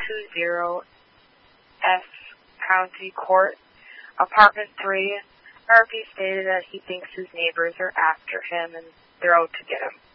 120 F County Court, Apartment 3, Murphy stated that he thinks his neighbors are after him and they're out to get him.